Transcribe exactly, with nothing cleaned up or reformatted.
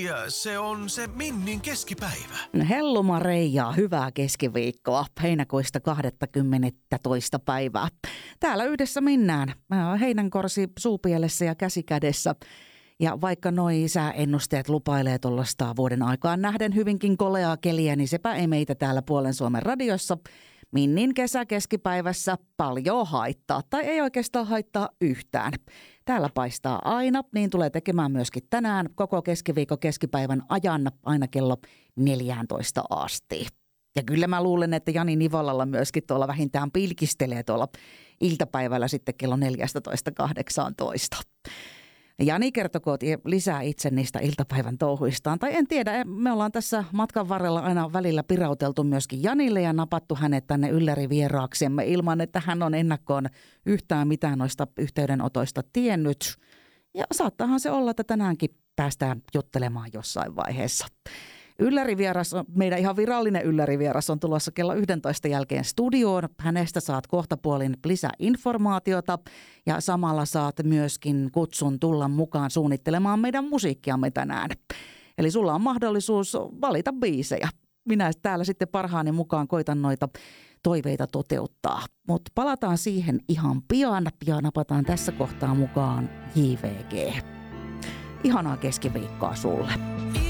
se on se Minnin keskipäivä. Helluma Reijaa, hyvää keskiviikkoa, heinäkuista kahdeskymmenestoinen päivää. Täällä yhdessä mennään, heinänkorsi suupielessä ja käsikädessä. Ja vaikka noi sääennusteet lupailee tuollaista vuoden aikaan nähden hyvinkin koleaa keliä, niin sepä ei meitä täällä Puolen Suomen radiossa Minnin kesä keskipäivässä paljon haittaa, tai ei oikeastaan haittaa yhtään. Täällä paistaa aina, niin tulee tekemään myöskin tänään koko keskiviikon keskipäivän ajan aina kello neljätoista asti. Ja kyllä mä luulen, että Jani Nivolalla myöskin tuolla vähintään pilkistelee tuolla iltapäivällä sitten kello neljätoista kahdeksantoista. Jani kertokoot lisää itse niistä iltapäivän touhuistaan. Tai en tiedä, me ollaan tässä matkan varrella aina välillä pirauteltu myöskin Janille ja napattu hänet tänne ylläri vieraaksemme ilman, että hän on ennakkoon yhtään mitään noista yhteydenotoista tiennyt. Ja saattaahan se olla, että tänäänkin päästään juttelemaan jossain vaiheessa. Yllärivieras, meidän ihan virallinen yllärivieras on tulossa kello yksitoista jälkeen studioon. Hänestä saat kohtapuolin lisäinformaatiota ja samalla saat myöskin kutsun tulla mukaan suunnittelemaan meidän musiikkiamme tänään. Eli sulla on mahdollisuus valita biisejä. Minä täällä sitten parhaani mukaan koitan noita toiveita toteuttaa. Mutta palataan siihen ihan pian ja napataan tässä kohtaa mukaan J V G. Ihanaa keskiviikkoa sulle.